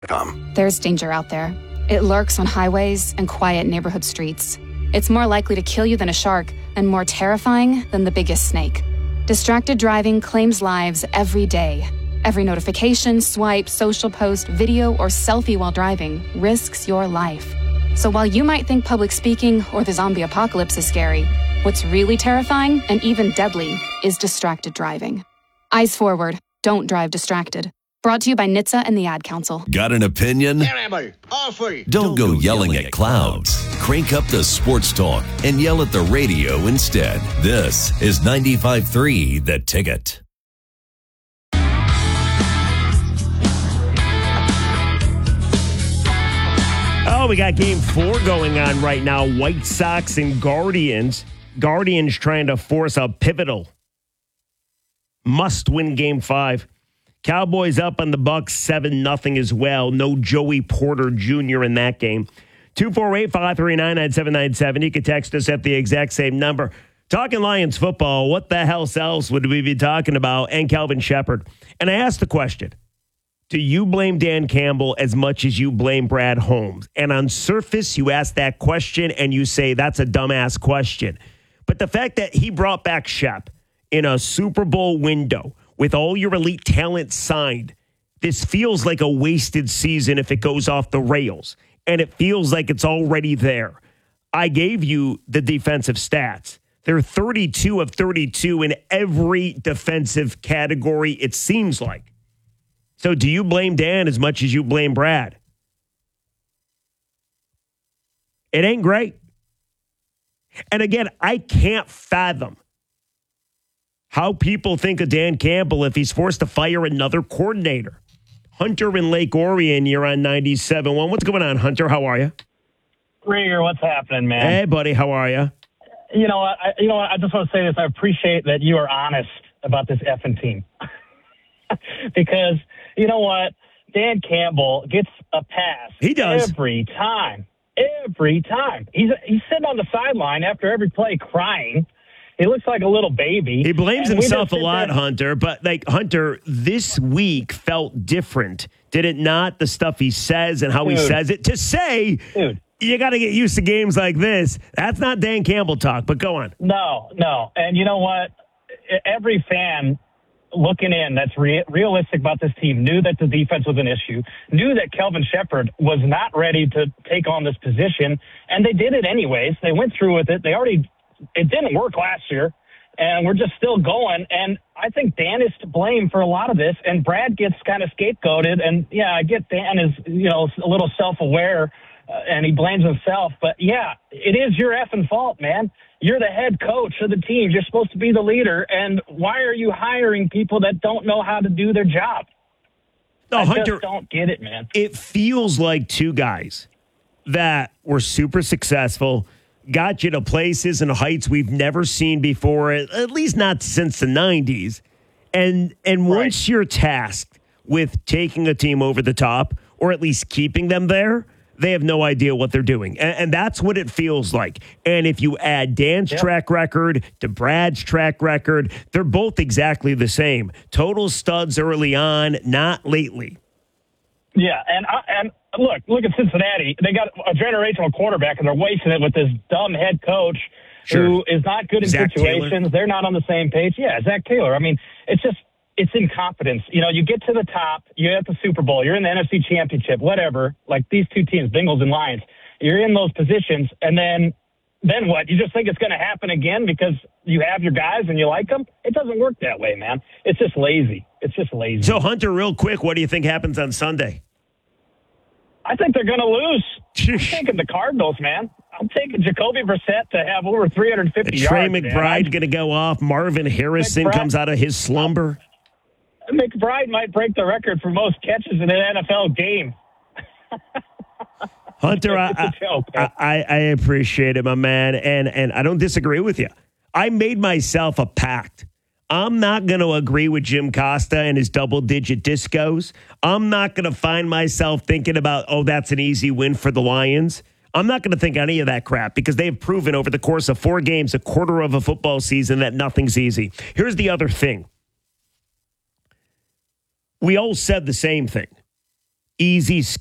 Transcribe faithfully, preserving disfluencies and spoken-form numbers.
Come. There's danger out there. It lurks on highways and quiet neighborhood streets. It's more likely to kill you than a shark, and more terrifying than the biggest snake. Distracted driving claims lives every day. Every notification, swipe, social post, video, or selfie while driving risks your life. So while you might think public speaking or the zombie apocalypse is scary, what's really terrifying and even deadly is distracted driving. Eyes forward. Don't drive distracted. Brought to you by N H T S A and the Ad Council. Got an opinion? Don't, Don't go yelling at clouds. Crank up the sports talk and yell at the radio instead. This is ninety-five point three The Ticket. Oh, we got game four going on right now. White Sox and Guardians. Guardians trying to force a pivotal must-win game five. Cowboys up on the Bucks seven nothing as well. No Joey Porter Junior in that game. two four eight, five three nine, nine seven nine seven. You can text us at the exact same number. Talking Lions football, what the hell else would we be talking about? And Kelvin Shepherd. And I asked the question, do you blame Dan Campbell as much as you blame Brad Holmes? And on surface, you ask that question and you say that's a dumbass question. But the fact that he brought back Shep in a Super Bowl window with all your elite talent signed, this feels like a wasted season if it goes off the rails. And it feels like it's already there. I gave you the defensive stats. They're thirty-two of thirty-two in every defensive category, it seems like. So do you blame Dan as much as you blame Brad? It ain't great. And again, I can't fathom how people think of Dan Campbell if he's forced to fire another coordinator. Hunter in Lake Orion, you're on ninety-seven point one. What's going on, Hunter? How are you? Rieger, what's happening, man? Hey, buddy. How are you? You know what? I, you know what? I just want to say this. I appreciate that you are honest about this effing team. Because, you know what? Dan Campbell gets a pass. He does. Every time. Every time. He's, he's sitting on the sideline after every play crying. He looks like a little baby. He blames himself a lot, there. Hunter. But, like, Hunter, this week felt different. Did it not? The stuff he says and how Dude. he says it. To say, Dude. you got to get used to games like this. That's not Dan Campbell talk, but go on. No, no. And you know what? Every fan looking in that's re- realistic about this team knew that the defense was an issue, knew that Kelvin Shepherd was not ready to take on this position, and they did it anyways. They went through with it. They already – it didn't work last year, and we're just still going. And I think Dan is to blame for a lot of this, and Brad gets kind of scapegoated. And, yeah, I get Dan is, you know, a little self-aware, uh, and he blames himself. But, yeah, it is your effing fault, man. You're the head coach of the team. You're supposed to be the leader. And why are you hiring people that don't know how to do their job? No, I Hunter, just don't get it, man. It feels like two guys that were super successful, got you to places and heights we've never seen before, at least not since the nineties. And and Right. once you're tasked with taking a team over the top, or at least keeping them there, they have no idea what they're doing. And, and that's what it feels like. And if you add Dan's Yep. track record to Brad's track record, they're both exactly the same. Total studs early on, not lately. Yeah, and I, and look, look at Cincinnati. They got a generational quarterback, and they're wasting it with this dumb head coach Sure. who is not good in Zach situations. Taylor. They're not on the same page. Yeah, Zach Taylor. I mean, it's just it's incompetence. You know, you get to the top, you're at the Super Bowl, you're in the N F C Championship, whatever. Like these two teams, Bengals and Lions, you're in those positions, and then then what? You just think it's going to happen again because you have your guys and you like them? It doesn't work that way, man. It's just lazy. It's just lazy. So, Hunter, real quick, what do you think happens on Sunday? I think they're going to lose. I'm taking the Cardinals, man. I'm taking Jacoby Brissett to have over three hundred fifty Trey yards. McBride going to go off. Marvin Harrison McBride. comes out of his slumber. McBride might break the record for most catches in an N F L game. Hunter, It's a I, joke, I, man. I, I appreciate it, my man, and and I don't disagree with you. I made myself a pact. I'm not going to agree with Jim Costa and his double-digit discos. I'm not going to find myself thinking about, oh, that's an easy win for the Lions. I'm not going to think any of that crap because they've proven over the course of four games, a quarter of a football season, that nothing's easy. Here's the other thing. We all said the same thing. easy